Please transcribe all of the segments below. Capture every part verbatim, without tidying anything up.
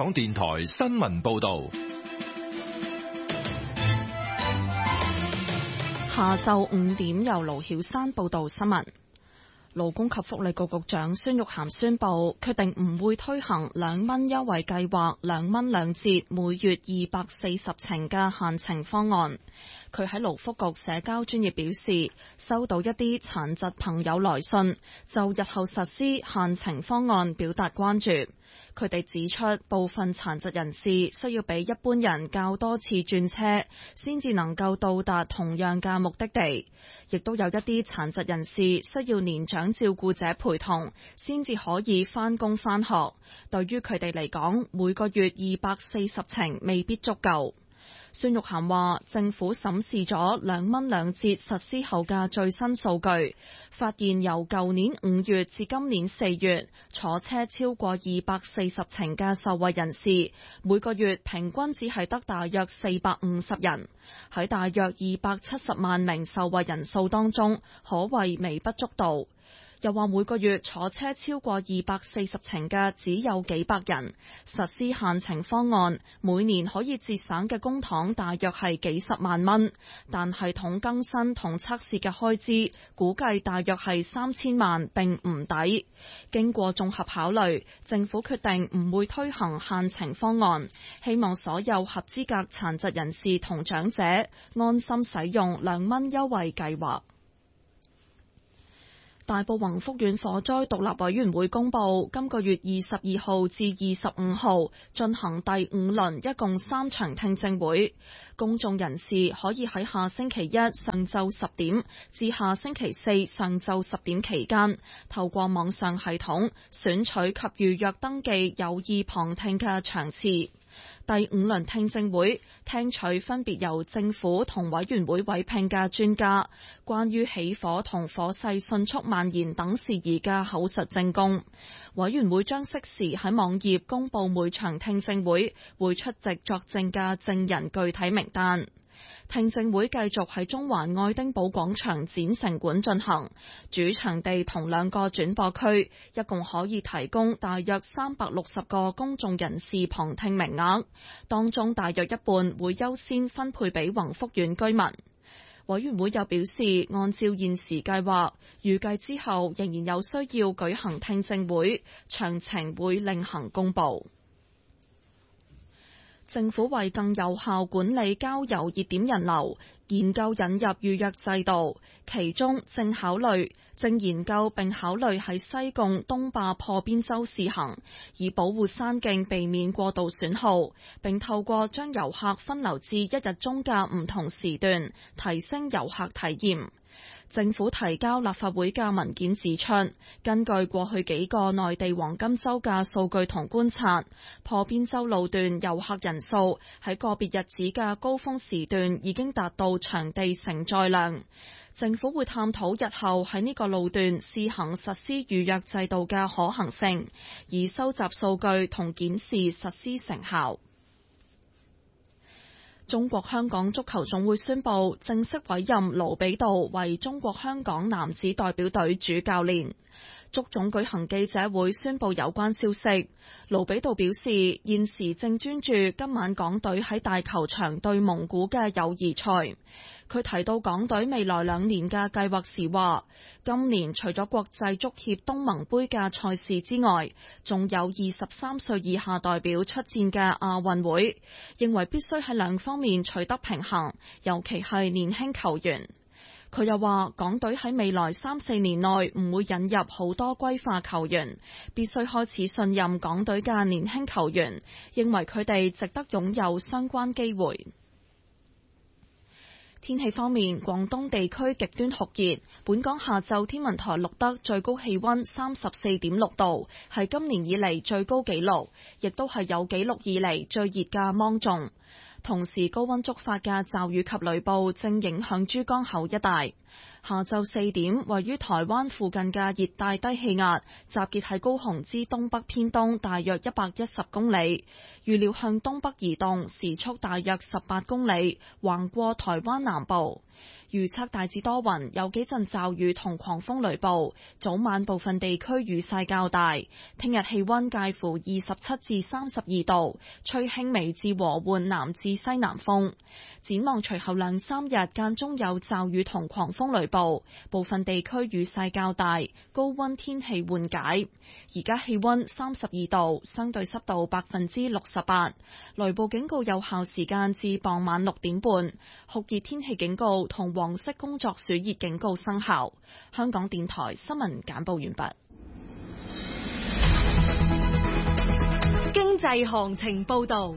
港電台新聞報道。 下晝五點，由盧曉山報道新聞。勞工及福利局局長孫玉菡宣布，決定唔會推行兩蚊優惠計劃、兩蚊兩折、每月二百四十程嘅限程方案。佢喺勞福局社交專頁表示，收到一啲殘疾朋友來信，就日後實施限程方案表達關注。佢哋指出，部分殘疾人士需要比一般人較多次轉車，先至能夠到達同樣嘅目的地。亦都有一啲殘疾人士需要年長照顧者陪同，先至可以返工返學。對於佢哋嚟講，每個月二百四十程未必足夠。孫玉菡話，政府審視咗兩蚊兩折實施後嘅最新數據，發現由舊年五月至今年四月，坐車超過二百四十程嘅受惠人士，每個月平均只係得大約四百五十人，喺大約二百七十萬名受惠人數當中，可謂微不足道。又話每個月坐車超過二百四十程嘅只有幾百人，實施限程方案，每年可以節省嘅公帑大約係幾十萬蚊，但系統更新同測試嘅開支估計大約係三千萬，並唔抵。經過綜合考慮，政府決定唔會推行限程方案，希望所有合資格殘疾人士同長者安心使用兩蚊優惠計劃。大埔宏福苑火災獨立委員會公佈，今個月二十二號至二十五號進行第五輪，一共三場聽證會。公眾人士可以喺下星期一上晝十點至下星期四上晝十點期間，透過網上系統選取及預約登記有意旁聽嘅場次。第五輪聽證會聽取分別由政府同委員會委聘嘅專家，關於起火同火勢迅速蔓延等事宜嘅口述證供。委員會將適時喺網頁公佈每場聽證會會出席作證嘅證人具體名單。聽證會繼續喺中環愛丁堡廣場展城館進行，主場地同兩個轉播區，一共可以提供大約三百六十個公眾人士旁聽名額，當中大約一半會優先分配俾宏福苑居民。委員會又表示，按照現時計劃，預計之後仍然有需要舉行聽證會，詳情會另行公佈。政府為更有效管理郊遊熱點人流，研究引入預約制度，其中正考慮正研究並考慮喺西貢東壩破邊洲試行，以保護山徑避免過度損耗，並透過將遊客分流至一日中嘅唔同時段，提升遊客體驗。政府提交立法會嘅文件指出，根據過去幾個內地黃金週嘅數據同觀察，破邊洲路段遊客人數喺個別日子嘅高峰時段已經達到場地承載量。政府會探討日後喺呢個路段試行實施預約制度嘅可行性，以收集數據同檢視實施成效。中國香港足球總會宣布正式委任盧比道為中國香港男子代表隊主教練。足總舉行記者會宣布有關消息。盧比道表示，現時正專注今晚港隊喺大球場對蒙古嘅友誼賽。佢提到港隊未來兩年嘅計劃時話，今年除咗國際足協東盟杯嘅賽事之外，仲有二十三歲以下代表出戰嘅亞運會，認為必須喺兩方面取得平衡，尤其係年輕球員。佢又話，港隊喺未來三四年內唔會引入好多歸化球員，必須開始信任港隊嘅年輕球員，認為佢哋值得擁有相關機會。天氣方面，廣東地區極端酷熱，本港下晝天文台錄得最高氣溫三十四點六度，係今年以嚟最高紀錄，亦都係有紀錄以嚟最熱嘅芒種。同時，高溫觸發嘅驟雨及雷暴正影響珠江口一帶。下晝四點，位於台灣附近嘅熱帶低氣壓集結喺高雄之東北偏東大約一百一十公里，預料向東北移動，時速大約十八公里，橫過台灣南部。 預測大致多雲，有幾陣驟雨同狂風雷暴，早晚部分地區雨勢較大。聽日氣溫介乎二十七至三十二度，吹輕微至和緩南至西南風。展望隨後兩三日間中有驟雨同狂風雷暴，部分地區雨勢較大，高溫天氣緩解。而家氣溫三十二度，相對濕度百分之六十八，雷暴警告有效時間至傍晚六點半，酷熱天氣警告同黃色工作暑熱警告生效。香港電台新聞簡報完畢。 經濟行情報道。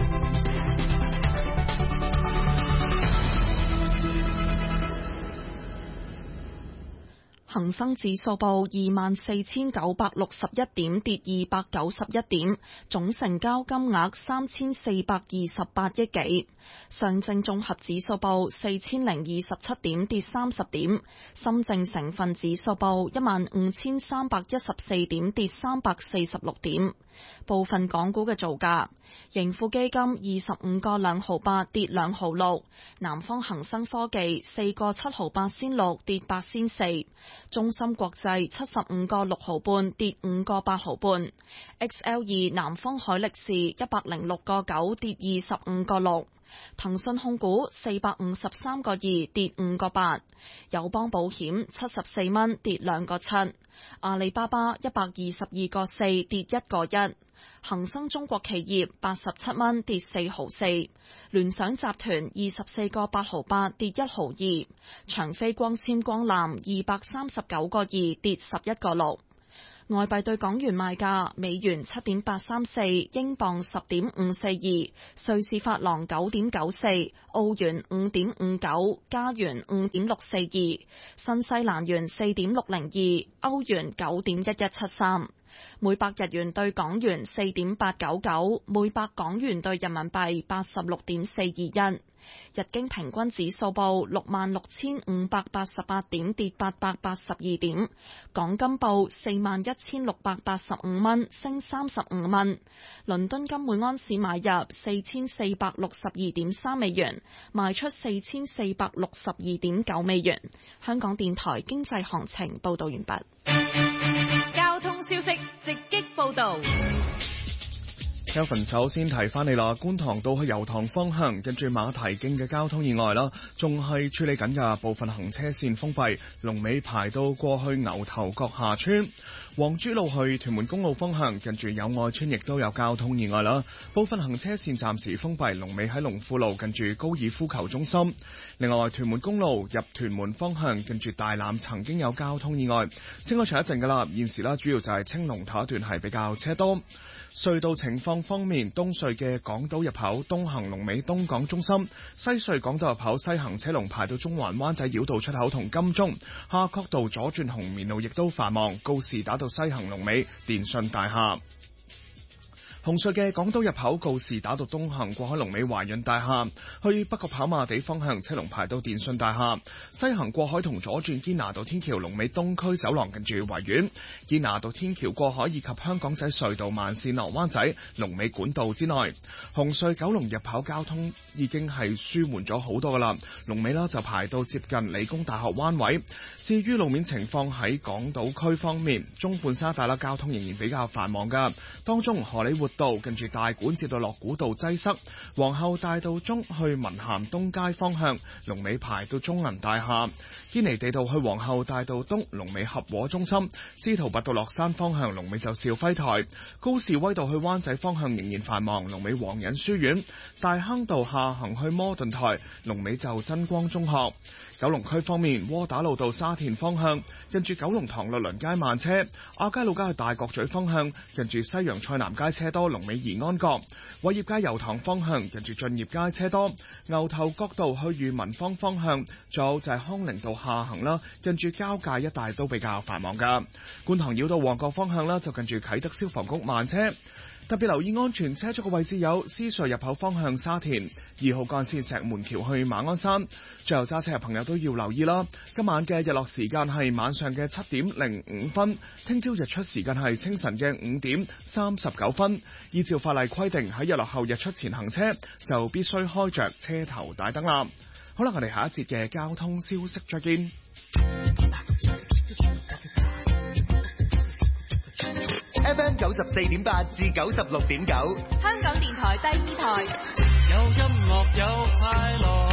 恒生指數報二萬四千九百六十一點，跌二百九十一點，總成交金額三千四百二十八億幾。上證綜合指數報四千零二十七點，跌三十點。深證成分指數報一萬五千三百一十四點，跌三百四十六點。部分港股嘅造價：盈富基金二十五個兩毫八，跌兩毫六；南方恒生科技四個七毫八仙六，跌八仙四；中芯國際七十五個六毫半，跌五個八毫半；X L 二南方海力士一百零六個九，跌二十五個六。騰訊控股四百五十三個二，跌五個八；友邦保險七十四蚊，跌兩個七；阿里巴巴一百二十二個四，跌一個一；恒生中國企業八十七蚊，跌四毫四；聯想集團二十四個八毫八，跌一毫二；長飛光纖光纜二百三十九個二，跌十一個六。外幣對港元賣價：美元七點八三四，英鎊十點五四二，瑞士法郎九點九四，澳元五點五九，加元五點六四二，新西蘭元四點六零二，歐元九點一一七三。每百日元對港元四點八九九，每百港元對人民幣八十六點四二一。日經平均指數報六萬六千五百八十八點，跌八百八十二點。港金報四萬一千六百八十五蚊，升三十五蚊。倫敦金每安士買入四千四百六十二點三美元，賣出四千四百六十二點九美元。香港電台經濟行情報道完畢。 交通消息直擊報道。 Kelvin 首先提翻你啦，觀塘道去油塘方向近住馬蹄徑嘅交通意外啦，仲係處理緊㗎，部分行車線封閉，龍尾排到過去牛頭角下村。黃珠路去屯門公路方向近住友愛村亦都有交通意外啦，部分行車線暫時封閉，龍尾喺龍富路近住高爾夫球中心。另外屯門公路入屯門方向近住大欖曾經有交通意外，清咗場一陣㗎啦，現時啦主要就係青龍頭一段係比較車多。隧道情況方面，東隧嘅港島入口東行龍尾東港中心，西隧港島入口西行車龍排到中環灣仔繞道出口同金鐘，夏慤道左轉紅棉路亦都繁忙，告士打道西行龍尾電訊大廈。紅隧嘅港島入口告士打道東行過海龍尾華潤大廈，去北角跑馬地方向車龍排到電訊大廈，西行過海同左轉堅拿道天橋龍尾東區走廊近住維園，堅拿道天橋過海以及香港仔隧道慢線落灣仔龍尾管道之內。紅隧九龍入口交通已經係舒緩咗好多噶啦，龍尾啦就排到接近理工大學灣位。至於路面情況喺港島區方面，中半沙大啦交通仍然比較繁忙噶，當中荷里活道近住大館至到樂古道擠塞，皇后大道中去文咸東街方向龍尾排到中銀大廈，堅尼地道去皇后大道東龍尾合和中心，司徒拔道落山方向龍尾就兆輝台，高士威道去灣仔方向仍然繁忙，龍尾皇仁書院，大坑道下行去摩頓台龍尾就真光中學。九龍區方面，窩打老道沙田方向近住九龍塘律倫街慢車，亞皆老街去大角咀方向近住西洋菜南街車多，龍尾怡安閣。偉業街油塘方向近住駿業街車多，牛頭角道去裕民坊方向，仲有就係康寧道下行啦，近住交界一帶都比較繁忙噶。觀塘繞道旺角方向啦，就近住啟德消防局慢車。特別留意安全車速嘅位置有獅隧入口方向沙田二號幹線石門橋去馬鞍山。最後揸車嘅朋友都要留意啦，今晚嘅日落時間係晚上嘅七點零五分，聽朝日出時間係清晨嘅五點三十九分。依照法例規定，喺日落後日出前行車就必須開着車頭大燈啦。 好啦，我哋下一節嘅交通消息再見。 F M 九十四點八至九十六點九， 香港電台第二台， 有音樂有快樂。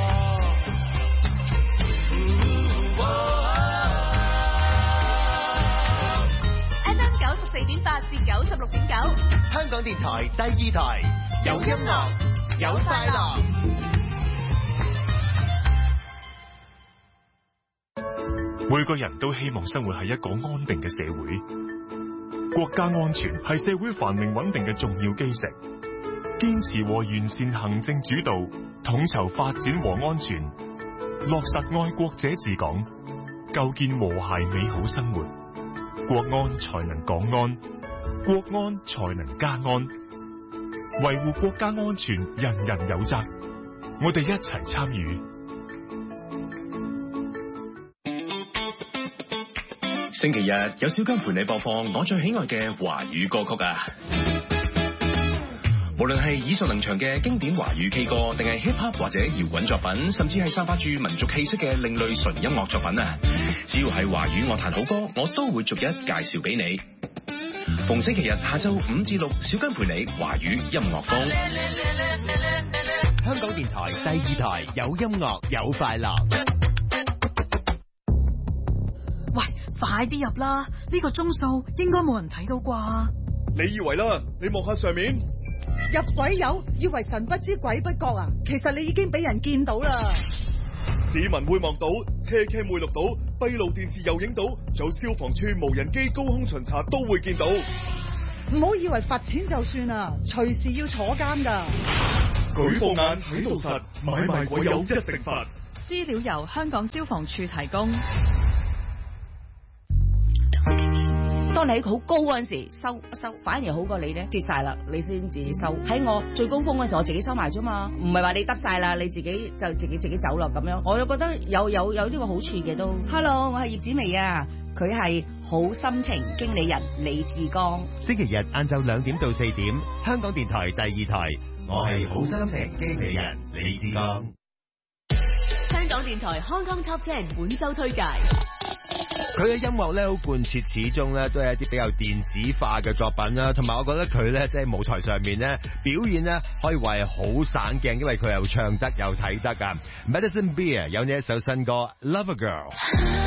F M 九十四點八至九十六點九， 香港電台第二台，有音樂有快樂。 每個人都希望生活喺一個安定嘅社會。國家安全係社會繁榮穩定嘅重要基石，堅持和完善行政主導，統籌發展和安全，落實愛國者治港，構建和諧美好生活，國安才能港安，國安才能家安。維護國家安全，人人有責，我哋一齊參與。 星期日有小金陪你播放我最喜愛嘅華語歌曲啊！無論係耳熟能詳嘅經典華語 K 歌，定係 hip hop 或者搖滾作品，甚至係散發住民族氣息嘅另類純音樂作品啊！只要係華語樂壇好歌，我都會逐一介紹俾你。逢星期日下晝五至六，小金陪你華語音樂風。 香港電台第二台，有音樂有快樂。 快啲入啦！呢個鐘數應該冇人睇到啩？ 你以為啦？你望下上面， 入鬼友以為神不知鬼不覺啊！其實你已經俾人見到啦。 市民會望到，車 cam 會錄到，閉路電視又影到，仲有消防處無人機高空巡查都會見到。 唔好以為罰錢就算啊，隨時要坐監噶。 舉報眼喺度實，買賣鬼友一定罰。 資料由香港消防處提供。 當你喺好高嗰陣時收一收，反而好過你咧跌晒啦，你先至收。喺我最高峰嗰時候，我自己收埋啫嘛，唔係話你得晒啦，你自己就自己自己走啦咁樣。我又覺得有有有呢個好處嘅都。Hello， 我係葉子薇啊，佢係好心情經理人李志剛。 星期日晏晝兩點到四點，香港電台第二台，我係好心情經理人李志剛。 香港電台 Hong Kong Top Ten 本周推介。 佢嘅音樂咧好貫徹，始終咧都係一啲比較電子化嘅作品啦，同埋我覺得佢咧即係舞台上面咧表演咧可以話係好散鏡，因為佢又唱得又睇得噶。Medicine Beer 有呢一首新歌《Love a Girl》。